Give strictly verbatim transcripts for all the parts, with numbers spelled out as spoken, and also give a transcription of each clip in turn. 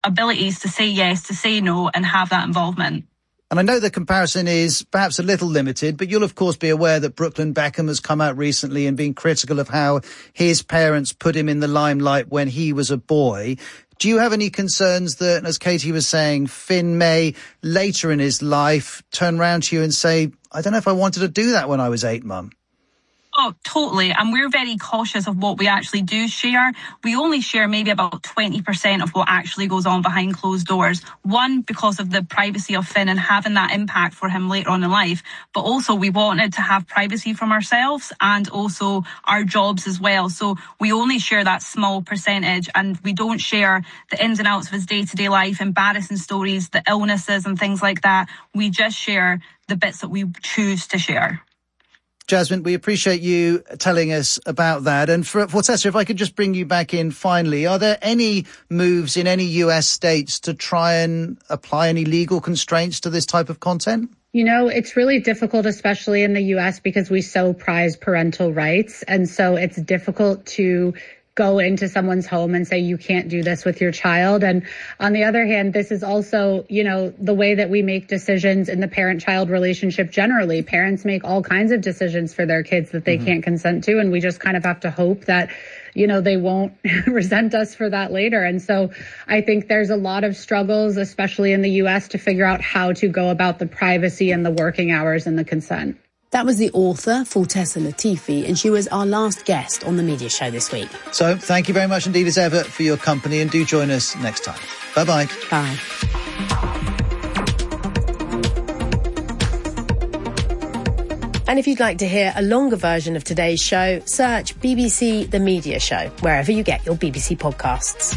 abilities to say yes, to say no, and have that involvement. And I know the comparison is perhaps a little limited, but you'll of course be aware that Brooklyn Beckham has come out recently and been critical of how his parents put him in the limelight when he was a boy. Do you have any concerns that, as Katie was saying, Finn may later in his life turn round to you and say, I don't know if I wanted to do that when I was eight, Mum? Oh, totally. And we're very cautious of what we actually do share. We only share maybe about twenty percent of what actually goes on behind closed doors. One, because of the privacy of Finn and having that impact for him later on in life. But also we wanted to have privacy from ourselves and also our jobs as well. So we only share that small percentage, and we don't share the ins and outs of his day-to-day life, embarrassing stories, the illnesses and things like that. We just share the bits that we choose to share. Jasmine, we appreciate you telling us about that. And for, for Tessa, if I could just bring you back in finally, are there any moves in any U S states to try and apply any legal constraints to this type of content? You know, it's really difficult, especially in the U S, because we so prize parental rights. And so it's difficult to go into someone's home and say, you can't do this with your child. And on the other hand, this is also, you know, the way that we make decisions in the parent-child relationship generally. Parents make all kinds of decisions for their kids that they mm-hmm. can't consent to. And we just kind of have to hope that, you know, they won't resent us for that later. And so I think there's a lot of struggles, especially in the U S, to figure out how to go about the privacy and the working hours and the consent. That was the author, Fortessa Latifi, and she was our last guest on the Media Show this week. So thank you very much indeed as ever for your company, and do join us next time. Bye-bye. Bye. And if you'd like to hear a longer version of today's show, search B B C The Media Show, wherever you get your B B C podcasts.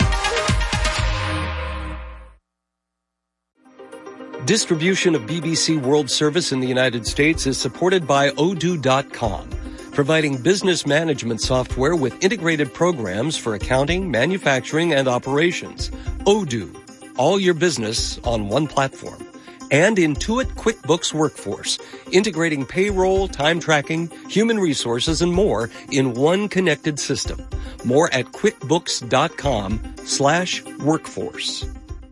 Distribution of B B C World Service in the United States is supported by Odoo dot com, providing business management software with integrated programs for accounting, manufacturing, and operations. Odoo, all your business on one platform. And Intuit QuickBooks Workforce, integrating payroll, time tracking, human resources, and more in one connected system. More at quickbooks dot com slash workforce.